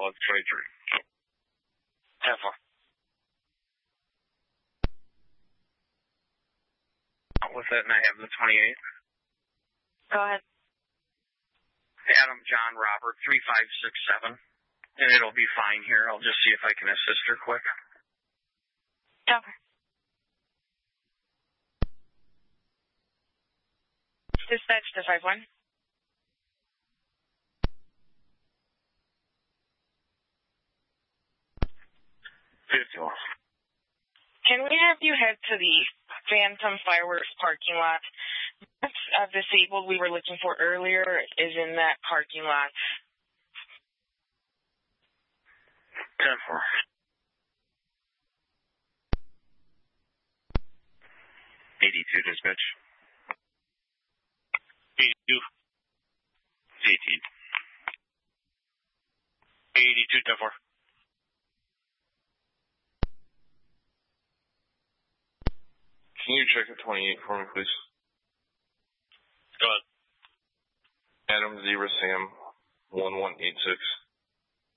1123. 10-4. With it, and I have the 28. Go ahead. Adam John Robert 3567. And it'll be fine here. I'll just see if I can assist her quick. Okay. Dispatch to 5-1. Can we have you head to the Phantom Fireworks parking lot? That's disabled we were looking for earlier is in that parking lot. 10-4. 82 dispatch. 82. 18. 82, 10-4. Can you check the 28 for me, please? Go ahead. Adam Zebra Sam 1186.